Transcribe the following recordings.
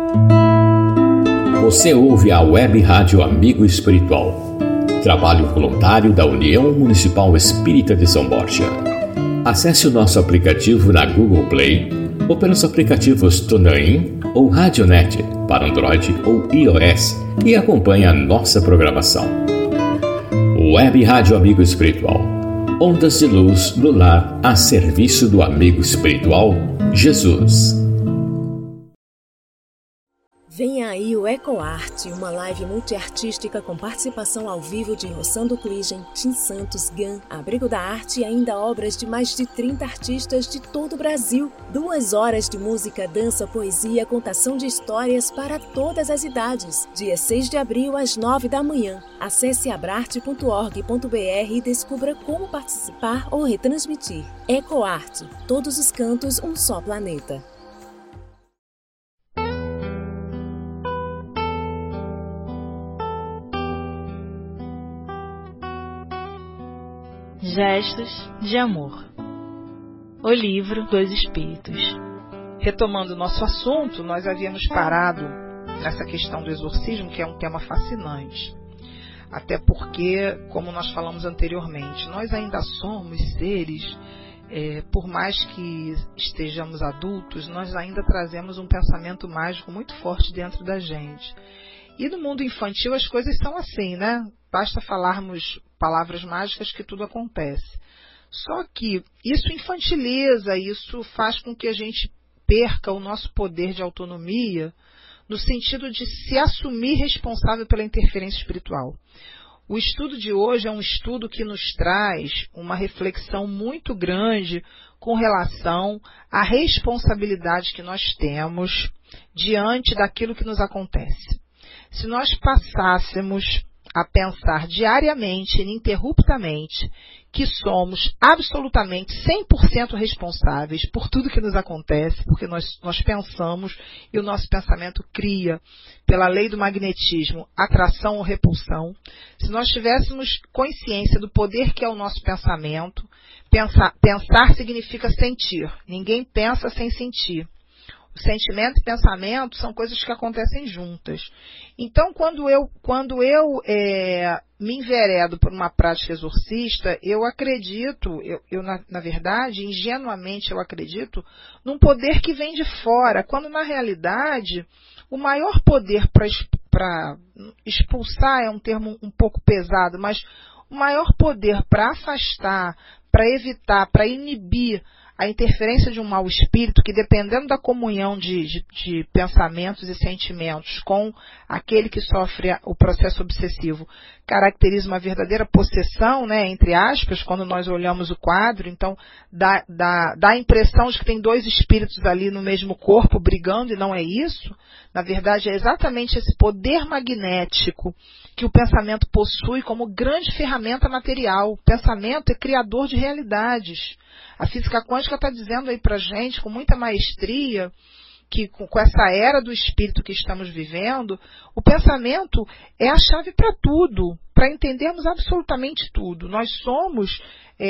Você ouve a Web Rádio Amigo Espiritual, trabalho voluntário da União Municipal Espírita de São Borja. Acesse o nosso aplicativo na Google Play ou pelos aplicativos TuneIn ou Radionet para Android ou iOS e acompanhe a nossa programação. Web Rádio Amigo Espiritual, ondas de luz no lar a serviço do amigo espiritual Jesus. Vem aí o EcoArte, uma live multiartística com participação ao vivo de Rossando Cligem, Tim Santos, Gan, Abrigo da Arte e ainda obras de mais de 30 artistas de todo o Brasil. 2 horas de música, dança, poesia, contação de histórias para todas as idades. Dia 6 de abril, às 9 da manhã. Acesse abrarte.org.br e descubra como participar ou retransmitir. EcoArte, todos os cantos, um só planeta. Gestos de Amor. O livro dos Espíritos. Retomando o nosso assunto, nós havíamos parado nessa questão do exorcismo, que é um tema fascinante. Até porque, como nós falamos anteriormente, nós ainda somos seres, por mais que estejamos adultos, nós ainda trazemos um pensamento mágico muito forte dentro da gente. E no mundo infantil as coisas são assim, né? Basta falarmos palavras mágicas que tudo acontece. Só que isso infantiliza, isso faz com que a gente perca o nosso poder de autonomia, no sentido de se assumir responsável pela interferência espiritual. O estudo de hoje é um estudo que nos traz uma reflexão muito grande com relação à responsabilidade que nós temos diante daquilo que nos acontece. Se nós passássemos a pensar diariamente, ininterruptamente, que somos absolutamente 100% responsáveis por tudo que nos acontece, porque nós pensamos e o nosso pensamento cria, pela lei do magnetismo, atração ou repulsão. Se nós tivéssemos consciência do poder que é o nosso pensamento, pensar significa sentir. Ninguém pensa sem sentir. Sentimento e pensamento são coisas que acontecem juntas. Então, quando eu me enveredo por uma prática exorcista, eu acredito, na verdade, ingenuamente eu acredito, num poder que vem de fora, quando na realidade o maior poder para expulsar é um termo um pouco pesado, mas o maior poder para afastar, para evitar, para inibir a interferência de um mau espírito que, dependendo da comunhão de pensamentos e sentimentos com aquele que sofre o processo obsessivo, caracteriza uma verdadeira possessão, né, entre aspas, quando nós olhamos o quadro. Então dá a impressão de que tem 2 espíritos ali no mesmo corpo brigando, e não é isso. Na verdade, é exatamente esse poder magnético que o pensamento possui como grande ferramenta material. O pensamento é criador de realidades. A física quântica está dizendo aí para gente, com muita maestria, que com essa era do espírito que estamos vivendo, o pensamento é a chave para tudo, para entendermos absolutamente tudo. Nós somos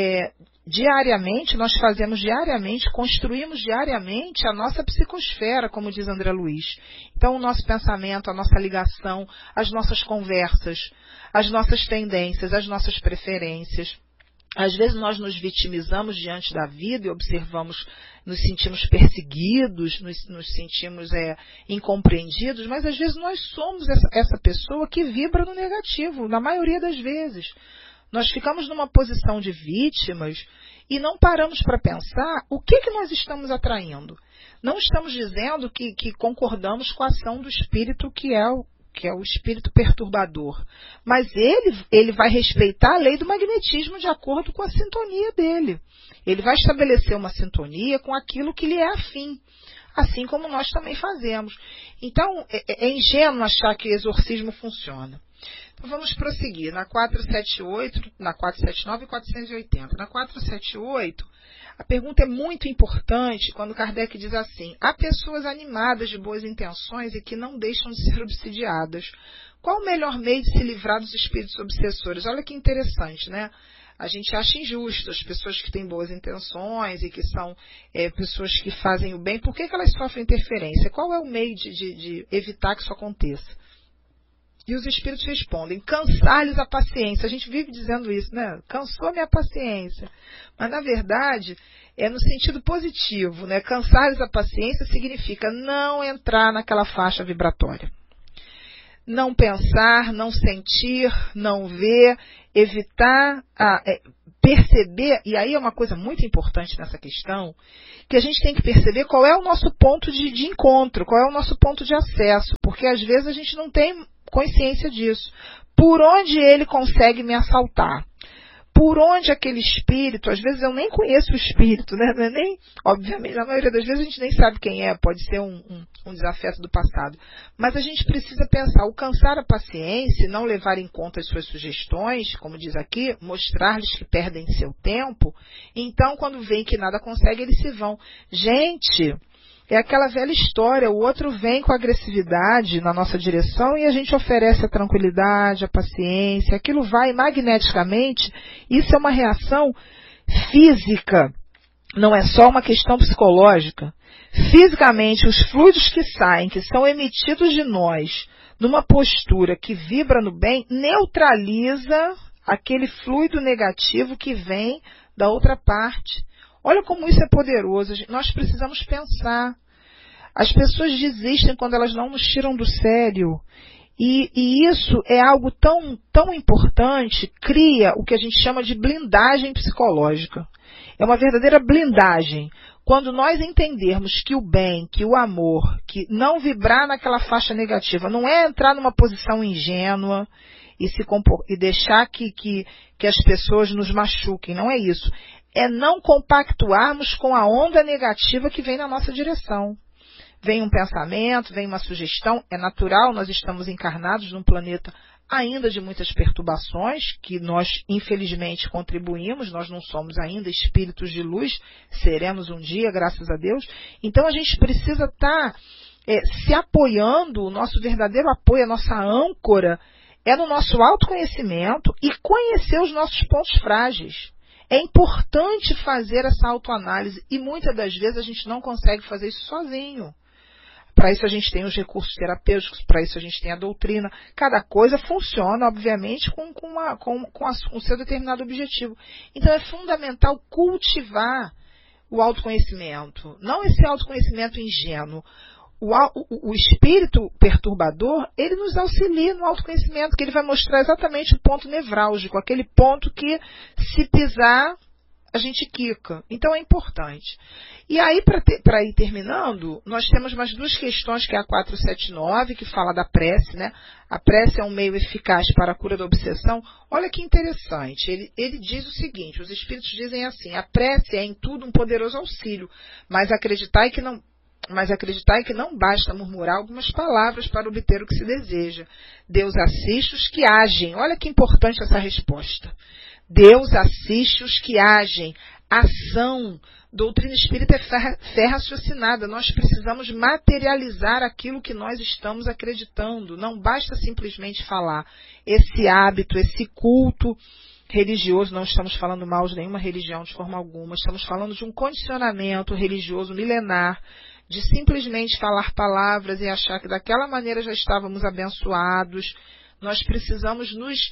diariamente, nós fazemos diariamente, construímos diariamente a nossa psicosfera, como diz André Luiz. Então, o nosso pensamento, a nossa ligação, as nossas conversas, as nossas tendências, as nossas preferências. Às vezes nós nos vitimizamos diante da vida e observamos, nos sentimos perseguidos, nos sentimos incompreendidos, mas às vezes nós somos essa pessoa que vibra no negativo, na maioria das vezes. Nós ficamos numa posição de vítimas e não paramos para pensar o que nós estamos atraindo. Não estamos dizendo que concordamos com a ação do espírito que é o espírito perturbador. Mas ele vai respeitar a lei do magnetismo de acordo com a sintonia dele. Ele vai estabelecer uma sintonia com aquilo que lhe é afim, assim como nós também fazemos. Então, é ingênuo achar que o exorcismo funciona. Então, vamos prosseguir. Na 478, na 479 e 480. Na 478, a pergunta é muito importante quando Kardec diz assim: há pessoas animadas de boas intenções e que não deixam de ser obsidiadas. Qual o melhor meio de se livrar dos espíritos obsessores? Olha que interessante, né? a gente acha injusto as pessoas que têm boas intenções e que são pessoas que fazem o bem, por que elas sofrem interferência? Qual é o meio de evitar que isso aconteça? E os espíritos respondem, cansar-lhes a paciência. A gente vive dizendo isso, né? Cansou minha paciência. Mas, na verdade, é no sentido positivo, né? Cansar-lhes a paciência significa não entrar naquela faixa vibratória. Não pensar, não sentir, não ver, evitar perceber, e aí é uma coisa muito importante nessa questão, que a gente tem que perceber qual é o nosso ponto de encontro, qual é o nosso ponto de acesso, porque às vezes a gente não tem consciência disso. Por onde ele consegue me assaltar? Por onde aquele espírito, às vezes eu nem conheço o espírito, né? Obviamente, na maioria das vezes a gente nem sabe quem é, pode ser um desafeto do passado. Mas a gente precisa pensar, alcançar a paciência, não levar em conta as suas sugestões, como diz aqui, mostrar-lhes que perdem seu tempo, então quando veem que nada consegue, eles se vão. Gente, é aquela velha história, o outro vem com agressividade na nossa direção e a gente oferece a tranquilidade, a paciência, aquilo vai magneticamente, isso é uma reação física, não é só uma questão psicológica. Fisicamente, os fluidos que saem, que são emitidos de nós, numa postura que vibra no bem, neutraliza aquele fluido negativo que vem da outra parte. Olha como isso é poderoso. Nós precisamos pensar. As pessoas desistem quando elas não nos tiram do sério. E isso é algo tão importante, cria o que a gente chama de blindagem psicológica. É uma verdadeira blindagem. Quando nós entendermos que o bem, que o amor, que não vibrar naquela faixa negativa, não é entrar numa posição ingênua e deixar que as pessoas nos machuquem, não é isso. É não compactuarmos com a onda negativa que vem na nossa direção. Vem um pensamento, vem uma sugestão, é natural, nós estamos encarnados num planeta ainda de muitas perturbações, que nós infelizmente contribuímos, nós não somos ainda espíritos de luz, seremos um dia, graças a Deus. Então a gente precisa estar se apoiando, o nosso verdadeiro apoio, a nossa âncora, é no nosso autoconhecimento e conhecer os nossos pontos frágeis. É importante fazer essa autoanálise e muitas das vezes a gente não consegue fazer isso sozinho. Para isso a gente tem os recursos terapêuticos, para isso a gente tem a doutrina. Cada coisa funciona, obviamente, com o seu determinado objetivo. Então é fundamental cultivar o autoconhecimento. Não esse autoconhecimento ingênuo. O espírito perturbador, ele nos auxilia no autoconhecimento, que ele vai mostrar exatamente o ponto nevrálgico, aquele ponto que, se pisar, a gente quica. Então é importante. E aí, para ir terminando, nós temos mais duas questões, que é a 479, que fala da prece, né? A prece é um meio eficaz para a cura da obsessão. Olha que interessante. Ele diz o seguinte, os espíritos dizem assim, a prece é em tudo um poderoso auxílio, mas acreditai que não basta murmurar algumas palavras para obter o que se deseja. Deus assiste os que agem. Olha que importante essa resposta. Deus assiste os que agem. Ação. Doutrina espírita é fé raciocinada. Nós precisamos materializar aquilo que nós estamos acreditando. Não basta simplesmente falar. Esse hábito, esse culto religioso, não estamos falando mal de nenhuma religião de forma alguma. Estamos falando de um condicionamento religioso milenar, de simplesmente falar palavras e achar que daquela maneira já estávamos abençoados. Nós precisamos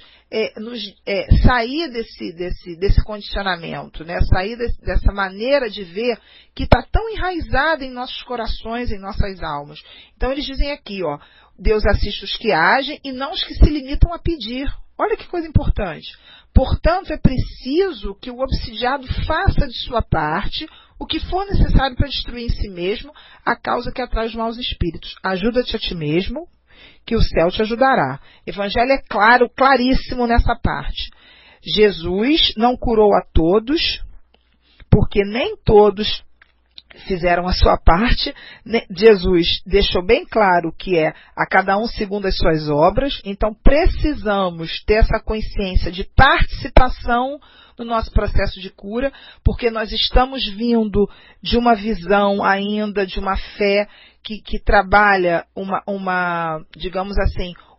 sair desse condicionamento, né? Sair dessa maneira de ver que está tão enraizada em nossos corações, em nossas almas. Então eles dizem aqui, ó, Deus assiste os que agem e não os que se limitam a pedir. Olha que coisa importante. Portanto, é preciso que o obsidiado faça de sua parte o que for necessário para destruir em si mesmo a causa que atrai os maus espíritos. Ajuda-te a ti mesmo, que o céu te ajudará. Evangelho é claro, claríssimo nessa parte. Jesus não curou a todos, porque nem todos fizeram a sua parte. Jesus deixou bem claro que é a cada um segundo as suas obras. Então precisamos ter essa consciência de participação no nosso processo de cura, porque nós estamos vindo de uma visão ainda, de uma fé que trabalha digamos assim,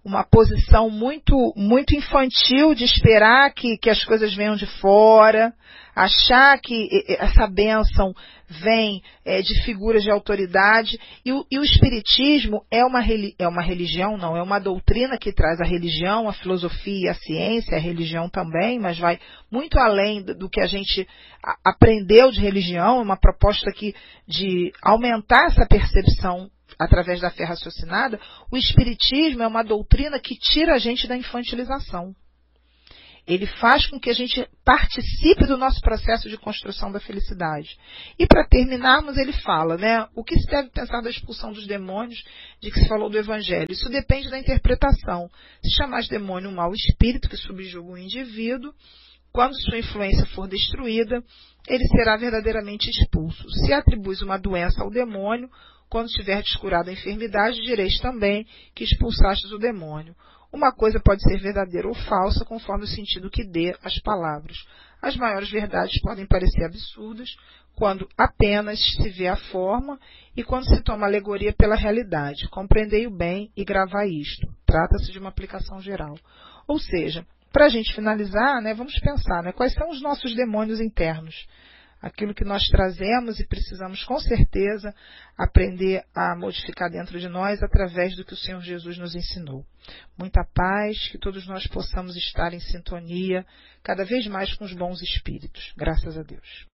uma posição muito, muito infantil de esperar que as coisas venham de fora, achar que essa bênção vem de figuras de autoridade, e o Espiritismo é uma religião, não, é uma doutrina que traz a religião, a filosofia e a ciência, a religião também, mas vai muito além do que a gente aprendeu de religião, é uma proposta de aumentar essa percepção através da fé raciocinada. O Espiritismo é uma doutrina que tira a gente da infantilização. Ele faz com que a gente participe do nosso processo de construção da felicidade. E para terminarmos, ele fala, né, o que se deve pensar da expulsão dos demônios, de que se falou do Evangelho. Isso depende da interpretação. Se chamar de demônio um mau espírito que subjuga o indivíduo, quando sua influência for destruída, ele será verdadeiramente expulso. Se atribuis uma doença ao demônio, quando tiver descurado a enfermidade, direis também que expulsastes o demônio. Uma coisa pode ser verdadeira ou falsa, conforme o sentido que dê às palavras. As maiores verdades podem parecer absurdas, quando apenas se vê a forma e quando se toma alegoria pela realidade. Compreendei-o bem e gravai isto. Trata-se de uma aplicação geral. Ou seja, para a gente finalizar, né, vamos pensar, né, quais são os nossos demônios internos. Aquilo que nós trazemos e precisamos, com certeza, aprender a modificar dentro de nós através do que o Senhor Jesus nos ensinou. Muita paz, que todos nós possamos estar em sintonia, cada vez mais com os bons espíritos. Graças a Deus.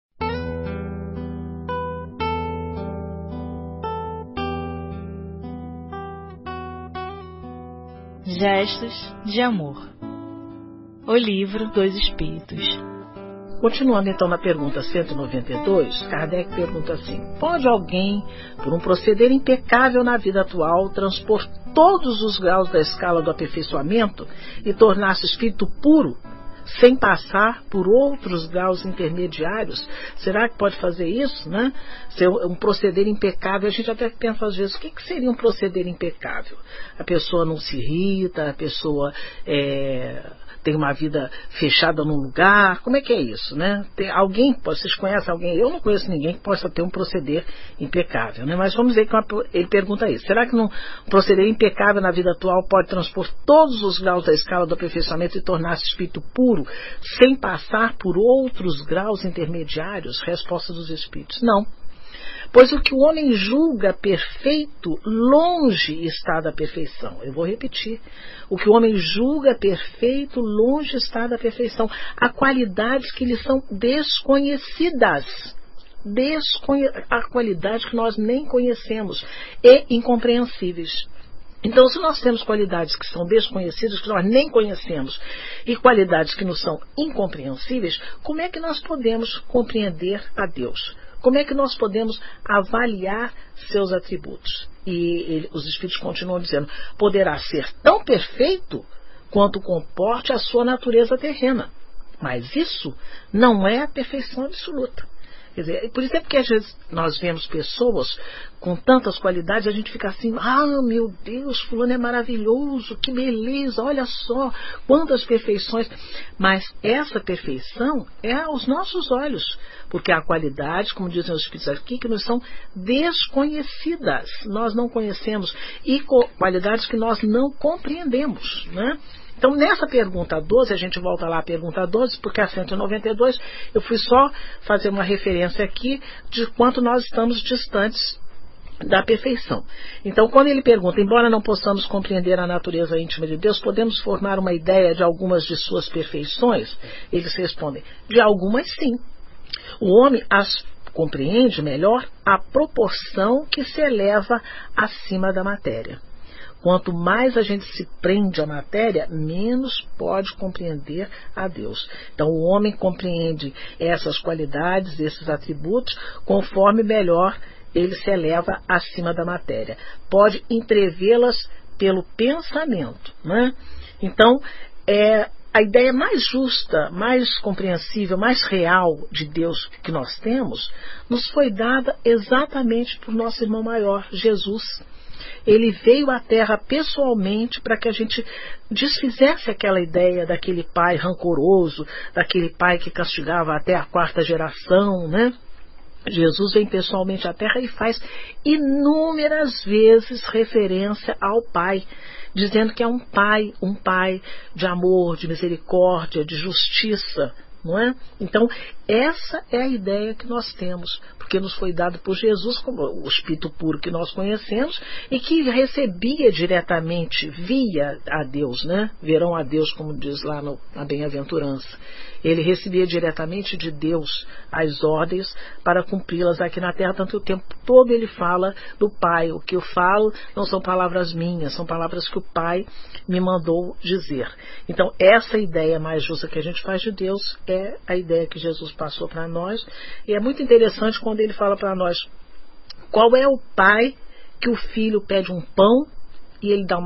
Gestos de Amor. O livro dos Espíritos. Continuando então na pergunta 192, Kardec pergunta assim: pode alguém, por um proceder impecável na vida atual, transpor todos os graus da escala do aperfeiçoamento e tornar-se espírito puro, sem passar por outros graus intermediários? Será que pode fazer isso, né? Ser um proceder impecável, a gente até pensa às vezes, o que seria um proceder impecável? A pessoa não se irrita, a pessoa tem uma vida fechada num lugar, como é que é isso, né? Tem alguém, vocês conhecem alguém? Eu não conheço ninguém que possa ter um proceder impecável, né? Mas vamos ver que ele pergunta isso: será que um proceder impecável na vida atual pode transpor todos os graus da escala do aperfeiçoamento e tornar-se espírito puro, sem passar por outros graus intermediários? Resposta dos espíritos: não. Pois o que o homem julga perfeito, longe está da perfeição. Eu vou repetir. O que o homem julga perfeito, longe está da perfeição. Há qualidades que lhe são desconhecidas. Há qualidades que nós nem conhecemos e incompreensíveis. Então, se nós temos qualidades que são desconhecidas, que nós nem conhecemos, e qualidades que nos são incompreensíveis, como é que nós podemos compreender a Deus? Como é que nós podemos avaliar seus atributos? E os Espíritos continuam dizendo: poderá ser tão perfeito quanto comporte a sua natureza terrena. Mas isso não é a perfeição absoluta. Quer dizer, por isso é porque às vezes nós vemos pessoas com tantas qualidades, a gente fica assim: ah, meu Deus, fulano é maravilhoso, que beleza, olha só, quantas perfeições. Mas essa perfeição é aos nossos olhos, porque há qualidades, como dizem os Espíritos aqui, que nos são desconhecidas, nós não conhecemos, e qualidades que nós não compreendemos, né? Então, nessa pergunta 12, a gente volta lá à pergunta 12, porque a 192, eu fui só fazer uma referência aqui de quanto nós estamos distantes da perfeição. Então, quando ele pergunta: embora não possamos compreender a natureza íntima de Deus, podemos formar uma ideia de algumas de suas perfeições? Eles respondem: de algumas sim. O homem as compreende melhor à proporção que se eleva acima da matéria. Quanto mais a gente se prende à matéria, menos pode compreender a Deus. Então, o homem compreende essas qualidades, esses atributos, conforme melhor ele se eleva acima da matéria. Pode entrevê-las pelo pensamento, né? Então, a ideia mais justa, mais compreensível, mais real de Deus que nós temos, nos foi dada exatamente por nosso irmão maior, Jesus. Ele veio à Terra pessoalmente para que a gente desfizesse aquela ideia daquele pai rancoroso, daquele pai que castigava até a 4ª geração, né? Jesus vem pessoalmente à Terra e faz inúmeras vezes referência ao Pai, dizendo que é um pai de amor, de misericórdia, de justiça, não é? Então, essa é a ideia que nós temos, porque nos foi dado por Jesus como o Espírito puro que nós conhecemos e que recebia diretamente via a Deus, né? Verão a Deus, como diz lá na bem-aventurança. Ele recebia diretamente de Deus as ordens para cumpri-las aqui na terra, tanto que o tempo todo ele fala do Pai. O que eu falo não são palavras minhas, são palavras que o Pai me mandou dizer. Então, essa ideia mais justa que a gente faz de Deus é a ideia que Jesus passou para nós. E é muito interessante quando ele fala para nós qual é o pai que o filho pede um pão e ele dá uma